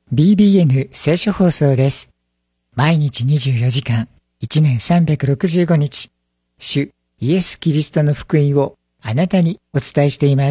BBN 聖書放送です。毎日24時間、1年365日、主イエス・キリストの福音をあなたにお伝えしています。